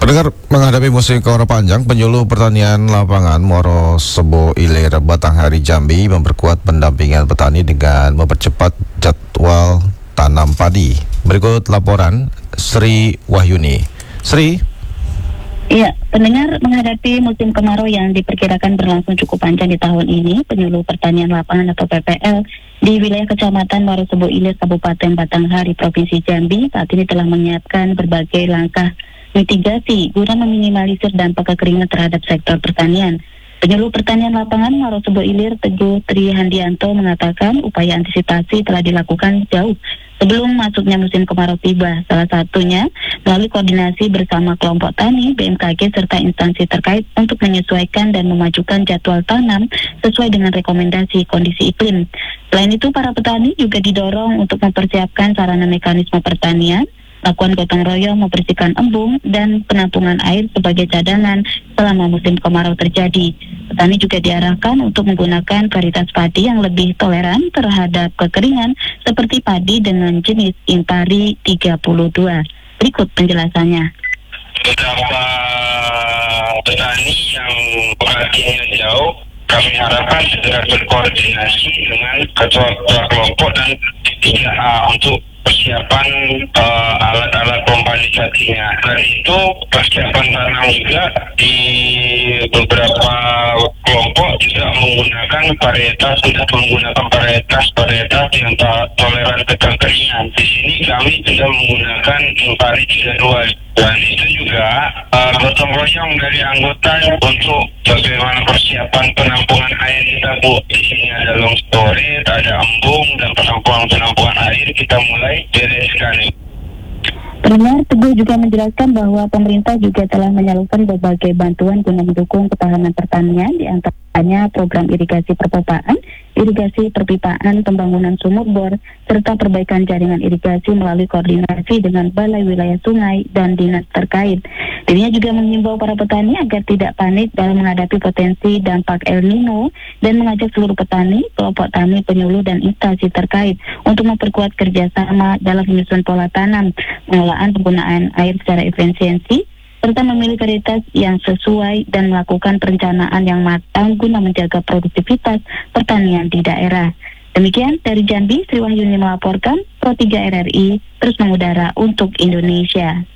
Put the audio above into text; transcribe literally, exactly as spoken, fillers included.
Pendengar, menghadapi musim kemarau panjang, penyuluh pertanian lapangan Muaro Sebo Ilir Batanghari Jambi memperkuat pendampingan petani dengan mempercepat jadwal tanam padi. Berikut laporan Sri Wahyuni. Sri. Iya, pendengar, menghadapi musim kemarau yang diperkirakan berlangsung cukup panjang di tahun ini, penyuluh pertanian lapangan atau P P L di wilayah Kecamatan Muaro Sebo Ilir, Kabupaten Batanghari, Provinsi Jambi saat ini telah menyiapkan berbagai langkah mitigasi guna meminimalisir dampak kekeringan terhadap sektor pertanian. Penyuluh pertanian lapangan Muaro Sebo Ilir, Teguh Tri Handianto, mengatakan upaya antisipasi telah dilakukan jauh sebelum masuknya musim kemarau tiba. Salah satunya melalui koordinasi bersama kelompok tani, B M K G, serta instansi terkait untuk menyesuaikan dan memajukan jadwal tanam sesuai dengan rekomendasi kondisi iklim. Selain itu, para petani juga didorong untuk mempersiapkan sarana mekanisme pertanian, lakukan gotong royong, membersihkan embung, dan penampungan air sebagai cadangan selama musim kemarau terjadi. Petani juga diarahkan untuk menggunakan varietas padi yang lebih toleran terhadap kekeringan seperti padi dengan jenis Impari tiga puluh dua. Berikut penjelasannya. Beberapa petani yang perhatiannya jauh, kami harapkan segera berkoordinasi dengan ketua-ketua kelompok dan tiga A untuk persiapan uh, alat-alat pompa nisatinya. Dan itu persiapan tanam juga di beberapa kelompok juga menggunakan varietas, sudah menggunakan varietas varietas yang to- toleran ke kekeringan. Di sini kami sudah menggunakan Impari tiga puluh dua. Dan itu juga uh, gotong royong dari anggota untuk bagaimana persiapan penampungan air kita, Bu. Di sini ada long storage, ada embung, dan penampungan-penampungan air kita mulai bereskan. Pendengar, Teguh juga menjelaskan bahwa pemerintah juga telah menyalurkan berbagai bantuan guna mendukung ketahanan pertanian, di antaranya program irigasi perpipaan, irigasi perpipaan, pembangunan sumur bor, serta perbaikan jaringan irigasi melalui koordinasi dengan Balai Wilayah Sungai dan dinas terkait. Dirinya juga mengimbau para petani agar tidak panik dalam menghadapi potensi dampak El Nino dan mengajak seluruh petani, kelompok tani, penyuluh, dan instansi terkait untuk memperkuat kerjasama dalam menyusun pola tanam, pengelolaan penggunaan air secara efisiensi, serta memilih varietas yang sesuai dan melakukan perencanaan yang matang guna menjaga produktivitas pertanian di daerah. Demikian dari Jambi, Sri Wahyuni melaporkan, Pro tiga R R I terus mengudara untuk Indonesia.